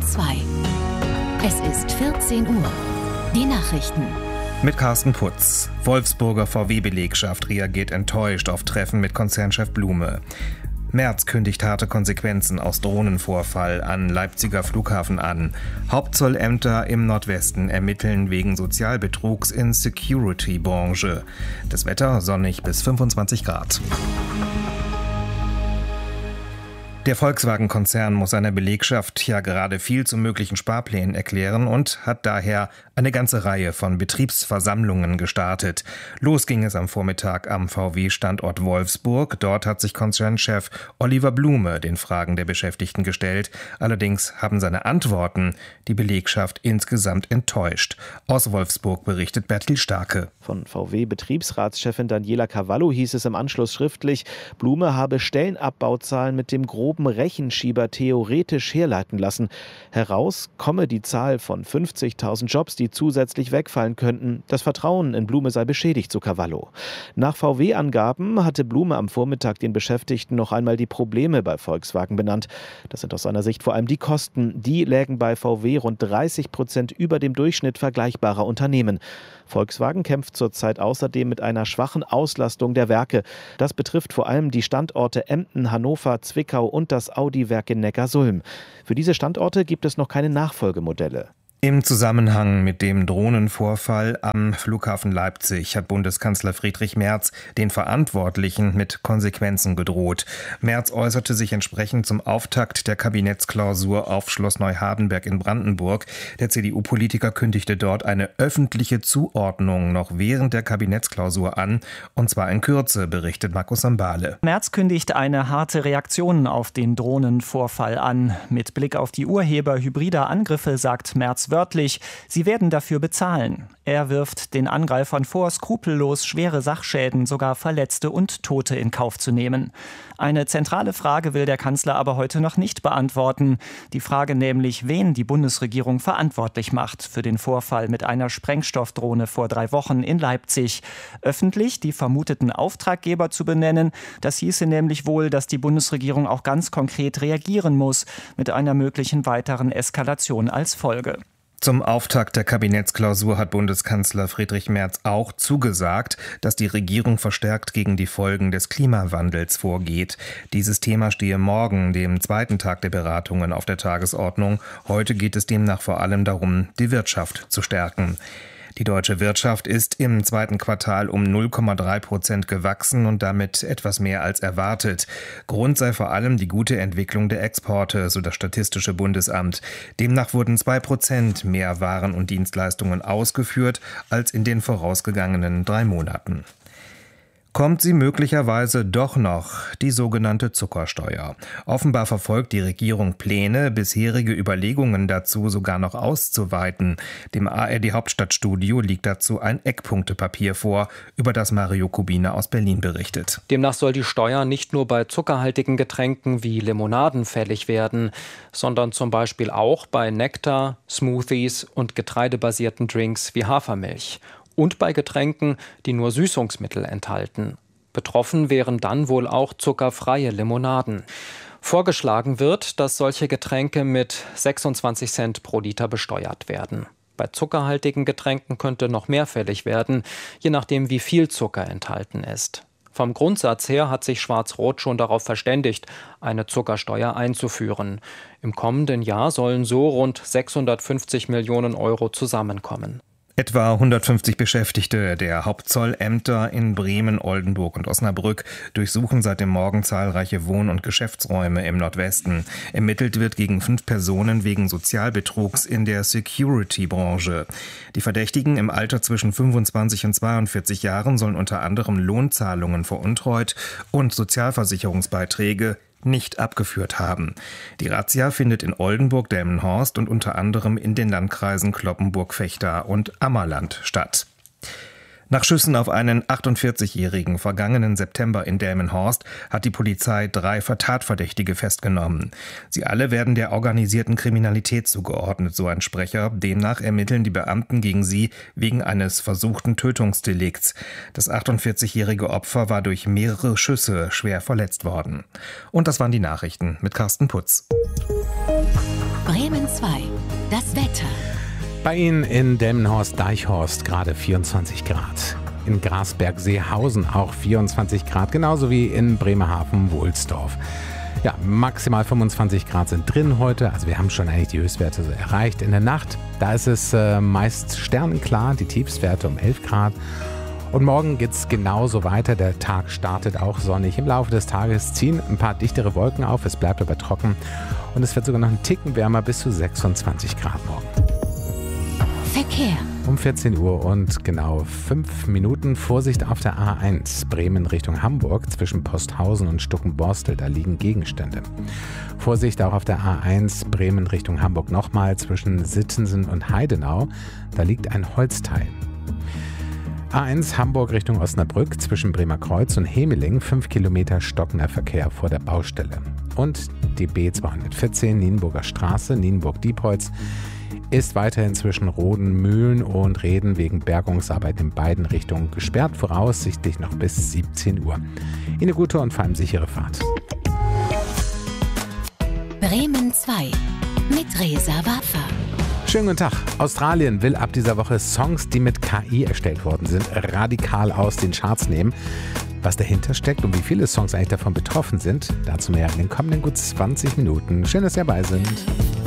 2. Es ist 14 Uhr. Die Nachrichten. Mit Carsten Putz. Wolfsburger VW-Belegschaft reagiert enttäuscht auf Treffen mit Konzernchef Blume. Merz kündigt harte Konsequenzen aus Drohnenvorfall an Leipziger Flughafen an. Hauptzollämter im Nordwesten ermitteln wegen Sozialbetrugs in Security-Branche. Das Wetter sonnig bis 25 Grad. Der Volkswagen-Konzern muss seiner Belegschaft ja gerade viel zu möglichen Sparplänen erklären und hat daher eine ganze Reihe von Betriebsversammlungen gestartet. Los ging es am Vormittag am VW-Standort Wolfsburg. Dort hat sich Konzernchef Oliver Blume den Fragen der Beschäftigten gestellt. Allerdings haben seine Antworten die Belegschaft insgesamt enttäuscht. Aus Wolfsburg berichtet Bertil Starke. Von VW-Betriebsratschefin Daniela Cavallo hieß es im Anschluss schriftlich, Blume habe Stellenabbauzahlen mit dem groben Rechenschieber theoretisch herleiten lassen. Heraus komme die Zahl von 50.000 Jobs, die zusätzlich wegfallen könnten. Das Vertrauen in Blume sei beschädigt, so Cavallo. Nach VW-Angaben hatte Blume am Vormittag den Beschäftigten noch einmal die Probleme bei Volkswagen benannt. Das sind aus seiner Sicht vor allem die Kosten. Die lägen bei VW rund 30% über dem Durchschnitt vergleichbarer Unternehmen. Volkswagen kämpft zurzeit außerdem mit einer schwachen Auslastung der Werke. Das betrifft vor allem die Standorte Emden, Hannover, Zwickau und das Audi-Werk in Neckarsulm. Für diese Standorte gibt es noch keine Nachfolgemodelle. Im Zusammenhang mit dem Drohnenvorfall am Flughafen Leipzig hat Bundeskanzler Friedrich Merz den Verantwortlichen mit Konsequenzen gedroht. Merz äußerte sich entsprechend zum Auftakt der Kabinettsklausur auf Schloss Neuhardenberg in Brandenburg. Der CDU-Politiker kündigte dort eine öffentliche Zuordnung noch während der Kabinettsklausur an, und zwar in Kürze, berichtet Markus Sambale. Merz kündigt eine harte Reaktion auf den Drohnenvorfall an. Mit Blick auf die Urheber hybrider Angriffe sagt Merz wörtlich, sie werden dafür bezahlen. Er wirft den Angreifern vor, skrupellos schwere Sachschäden, sogar Verletzte und Tote in Kauf zu nehmen. Eine zentrale Frage will der Kanzler aber heute noch nicht beantworten. Die Frage nämlich, wen die Bundesregierung verantwortlich macht für den Vorfall mit einer Sprengstoffdrohne vor 3 Wochen in Leipzig. Öffentlich die vermuteten Auftraggeber zu benennen, das hieße nämlich wohl, dass die Bundesregierung auch ganz konkret reagieren muss, mit einer möglichen weiteren Eskalation als Folge. Zum Auftakt der Kabinettsklausur hat Bundeskanzler Friedrich Merz auch zugesagt, dass die Regierung verstärkt gegen die Folgen des Klimawandels vorgeht. Dieses Thema stehe morgen, dem zweiten Tag der Beratungen, auf der Tagesordnung. Heute geht es demnach vor allem darum, die Wirtschaft zu stärken. Die deutsche Wirtschaft ist im zweiten Quartal um 0,3% gewachsen und damit etwas mehr als erwartet. Grund sei vor allem die gute Entwicklung der Exporte, so das Statistische Bundesamt. Demnach wurden 2% mehr Waren und Dienstleistungen ausgeführt als in den vorausgegangenen 3 Monaten. Kommt sie möglicherweise doch noch, die sogenannte Zuckersteuer. Offenbar verfolgt die Regierung Pläne, bisherige Überlegungen dazu sogar noch auszuweiten. Dem ARD-Hauptstadtstudio liegt dazu ein Eckpunktepapier vor, über das Mario Kubina aus Berlin berichtet. Demnach soll die Steuer nicht nur bei zuckerhaltigen Getränken wie Limonaden fällig werden, sondern zum Beispiel auch bei Nektar, Smoothies und getreidebasierten Drinks wie Hafermilch. Und bei Getränken, die nur Süßungsmittel enthalten. Betroffen wären dann wohl auch zuckerfreie Limonaden. Vorgeschlagen wird, dass solche Getränke mit 26 Cent pro Liter besteuert werden. Bei zuckerhaltigen Getränken könnte noch mehr fällig werden, je nachdem wie viel Zucker enthalten ist. Vom Grundsatz her hat sich Schwarz-Rot schon darauf verständigt, eine Zuckersteuer einzuführen. Im kommenden Jahr sollen so rund 650 Millionen Euro zusammenkommen. Etwa 150 Beschäftigte der Hauptzollämter in Bremen, Oldenburg und Osnabrück durchsuchen seit dem Morgen zahlreiche Wohn- und Geschäftsräume im Nordwesten. Ermittelt wird gegen 5 Personen wegen Sozialbetrugs in der Security-Branche. Die Verdächtigen im Alter zwischen 25 und 42 Jahren sollen unter anderem Lohnzahlungen veruntreut und Sozialversicherungsbeiträge nicht abgeführt haben. Die Razzia findet in Oldenburg, Delmenhorst und unter anderem in den Landkreisen Cloppenburg-Vechta und Ammerland statt. Nach Schüssen auf einen 48-Jährigen vergangenen September in Delmenhorst hat die Polizei 3 Tatverdächtige festgenommen. Sie alle werden der organisierten Kriminalität zugeordnet, so ein Sprecher. Demnach ermitteln die Beamten gegen sie wegen eines versuchten Tötungsdelikts. Das 48-jährige Opfer war durch mehrere Schüsse schwer verletzt worden. Und das waren die Nachrichten mit Carsten Putz. Bremen 2. Das Wetter. Bei Ihnen in Delmenhorst-Deichhorst gerade 24 Grad. In Grasberg-Seehausen auch 24 Grad, genauso wie in Bremerhaven-Wohlsdorf. Ja, maximal 25 Grad sind drin heute, also wir haben schon eigentlich die Höchstwerte erreicht. In der Nacht, da ist es meist sternenklar, die Tiefstwerte um 11 Grad. Und morgen geht es genauso weiter, der Tag startet auch sonnig. Im Laufe des Tages ziehen ein paar dichtere Wolken auf, es bleibt aber trocken und es wird sogar noch einen Ticken wärmer, bis zu 26 Grad morgen. Verkehr. Um 14 Uhr und genau 5 Minuten. Vorsicht auf der A1 Bremen Richtung Hamburg zwischen Posthausen und Stuckenborstel. Da liegen Gegenstände. Vorsicht auch auf der A1 Bremen Richtung Hamburg nochmal zwischen Sittensen und Heidenau. Da liegt ein Holzteil. A1 Hamburg Richtung Osnabrück zwischen Bremer Kreuz und Hemeling 5 Kilometer stockender Verkehr vor der Baustelle. Und die B214 Nienburger Straße, Nienburg-Diepholz, ist weiterhin zwischen Roden, Mühlen und Reden wegen Bergungsarbeit in beiden Richtungen gesperrt, voraussichtlich noch bis 17 Uhr. Ihnen eine gute und vor allem sichere Fahrt. Bremen 2 mit Reza Waffa. Schönen guten Tag. Australien will ab dieser Woche Songs, die mit KI erstellt worden sind, radikal aus den Charts nehmen. Was dahinter steckt und wie viele Songs eigentlich davon betroffen sind, dazu mehr in den kommenden gut 20 Minuten. Schön, dass Sie dabei sind.